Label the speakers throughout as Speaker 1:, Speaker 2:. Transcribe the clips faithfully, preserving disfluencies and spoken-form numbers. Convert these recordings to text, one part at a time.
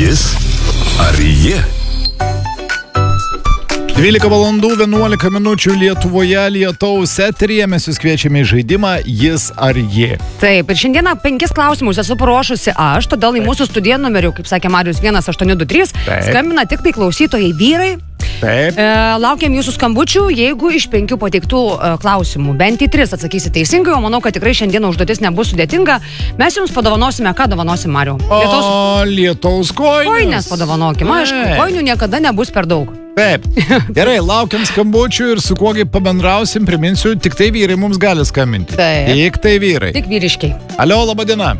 Speaker 1: Jis ar ji?
Speaker 2: dvylika valandų vienuolika minučių Lietuvoje, lietaus eteryje. Mes jūs kviečiame į žaidimą Jis ar ji.
Speaker 3: Taip, ir šiandieną penkis klausimus esu paruošusi aš, todėl į mūsų studiją numeriu, kaip sakė Marius, vienas aštuoni du trys, skambina tik tai klausytojai vyrai.
Speaker 2: Taip.
Speaker 3: E, laukiam jūsų skambučių, jeigu iš penkių pateiktų e, klausimų bent į tris atsakysite teisingai, o manau, kad tikrai šiandieną užduotis nebus sudėtinga. Mes jums padovanosime, ką dovanosim, Mariu?
Speaker 2: Lietaus, o, lietaus koinės.
Speaker 3: Koinės padovanokim, aišku, koinių niekada nebus per daug.
Speaker 2: Taip. Gerai, laukiam skambučių ir su kuogi pabendrausim, priminsiu, tik tai vyrai mums gali skambinti.
Speaker 3: Taip.
Speaker 2: Tik tai vyrai.
Speaker 3: Tik vyriškiai.
Speaker 2: Alio, laba diena.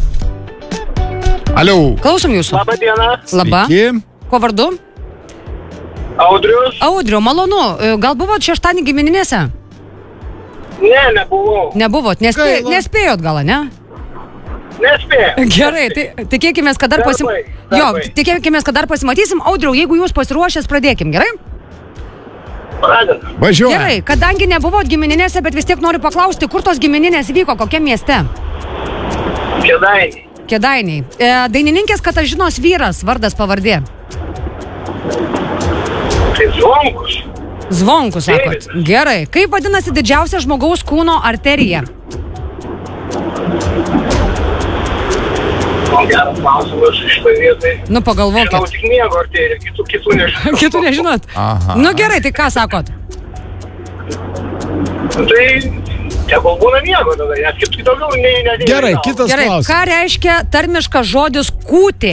Speaker 2: Alio.
Speaker 3: Klausom jūsų.
Speaker 4: Labą dieną.
Speaker 3: Laba.
Speaker 2: Sveiki.
Speaker 3: Ko vardu?
Speaker 4: Audrius.
Speaker 3: Audriu, malonu. Gal buvot šeštadienį gimininėse?
Speaker 4: Ne, nebuvau.
Speaker 3: Nebuvot, nespė...
Speaker 2: Gaila.
Speaker 3: nespėjot gal, ne?
Speaker 4: Nespėjau.
Speaker 3: Gerai, tai tikėkimės, kad dar pasim...
Speaker 4: Darbai,
Speaker 3: Jo,
Speaker 4: darbai.
Speaker 3: tikėkimės, kad dar pasimatysim. Audriu, jeigu jūs pasiruošęs, pradėkim, gerai?
Speaker 4: Pradedam.
Speaker 2: Važiuoja.
Speaker 3: Gerai, kadangi nebuvot gimininėse, bet vis tiek noriu paklausti, kur tos gimininės vyko, kokiam mieste?
Speaker 4: Kėdainiai.
Speaker 3: Kėdainiai. E, dainininkės Katažinos vyras, vardas pavardė.
Speaker 4: Tai Zvonkus.
Speaker 3: Zvonkus, sakot. Gerai. Kaip vadinasi didžiausia žmogaus kūno arterija?
Speaker 4: O geras klausimas iš šitą vietą.
Speaker 3: Nu,
Speaker 4: Žinau
Speaker 3: pagalvokit.
Speaker 4: tik miego arteriją, kitų, kitų nežinau.
Speaker 3: Kitų nežinot?
Speaker 2: Aha.
Speaker 3: Nu, gerai, tai ką sakot?
Speaker 4: Tai tegul būna miego tada, nes kitų daugiau nei nedėjau.
Speaker 2: Gerai, kitas
Speaker 3: Gerai,
Speaker 2: klausimas.
Speaker 3: ką reiškia tarmiškas žodis kūtė?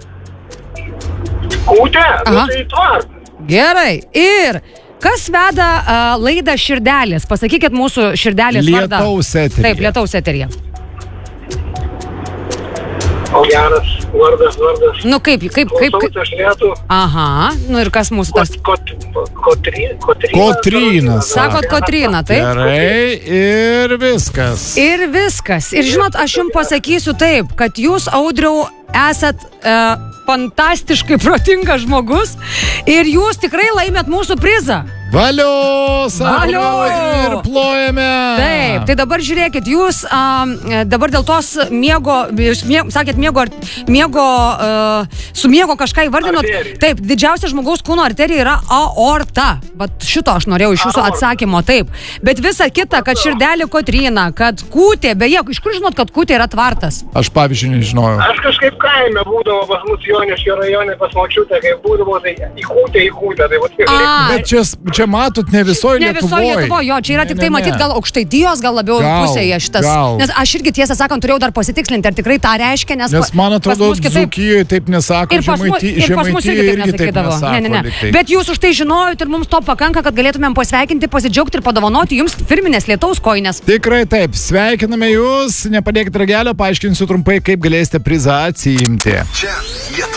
Speaker 4: Kūtė? Nu,
Speaker 3: Aha.
Speaker 4: tai tvarka.
Speaker 3: Gerai. Ir kas veda uh, laidą Širdelės? Pasakykit mūsų Širdelės vardą.
Speaker 2: Lietaus eteryje.
Speaker 3: Taip, lietaus eteryje.
Speaker 4: O geras vardas, vardas.
Speaker 3: Nu kaip, kaip, kaip, kaip.
Speaker 4: Klausausi aš lietų.
Speaker 3: Aha, nu ir kas mūsų tas?
Speaker 4: Kot, kot, kotry, kotryna.
Speaker 2: Kotryna,
Speaker 3: Sakot Kotryna, taip?
Speaker 2: Gerai, ir viskas.
Speaker 3: Ir viskas. Ir žinot, aš jums pasakysiu taip, kad jūs, Audriau, esat e, fantastiškai protingas žmogus ir jūs tikrai laimėt mūsų prizą.
Speaker 2: Valio,
Speaker 3: Valio!
Speaker 2: ir plojame.
Speaker 3: Taip, tai dabar žiūrėkit, jūs um, dabar dėl tos miego, mie, sakėt, miego, miego uh, su miego kažką įvardinot.
Speaker 4: Arterija.
Speaker 3: Taip, didžiausia žmogaus kūno arterija yra aorta. Bet šito aš norėjau iš jūsų
Speaker 4: Aorta.
Speaker 3: atsakymo, taip. Bet visa kita, kad širdelė Kotryna, kad kūtė, beje, iš kur žinot, kad kūtė yra tvartas?
Speaker 2: Aš pavyzdžiui nežinojau.
Speaker 4: Aš kažkaip kaime būdavo pas mus Joniškio rajone, pas močiutę, kai būdavo, tai įkūtė, įkūtė. Tai vat,
Speaker 3: A,
Speaker 2: Bet čia, čia matot, ne visoje
Speaker 3: Ne
Speaker 2: Lietuvoje.
Speaker 3: visoje Lietuvoje, jo, čia yra
Speaker 2: Ne,
Speaker 3: tik tai
Speaker 2: ne,
Speaker 3: matyt
Speaker 2: ne.
Speaker 3: gal Aukštaitijos, gal labiau
Speaker 2: Gal,
Speaker 3: pusėje šitas.
Speaker 2: gal.
Speaker 3: Nes aš irgi tiesą sakant turėjau dar pasitikslinti, ar tikrai tą reiškia, nes,
Speaker 2: Nes
Speaker 3: pa-
Speaker 2: man
Speaker 3: pas
Speaker 2: atrodo,
Speaker 3: mus kitaip-
Speaker 2: Dzūkijoje taip nesako,
Speaker 3: Ir pas, mu,
Speaker 2: Žemaitij-
Speaker 3: ir pas mus irgi
Speaker 2: Žemaitijoje
Speaker 3: taip
Speaker 2: irgi taip
Speaker 3: nesakydavo.
Speaker 2: nesako.
Speaker 3: Ne, ne, ne.
Speaker 2: lyg tai.
Speaker 3: Bet jūs už tai žinojot ir mums to pakanka, kad galėtumėm pasveikinti, pasidžiaugti ir padovanoti jums firminės lietaus koinės.
Speaker 2: Tikrai taip, sveikiname jūs, nepadėkit ragelio, paaiškinsiu trumpai, kaip galėsite prizą atsiimti.
Speaker 1: Čia Lietuva.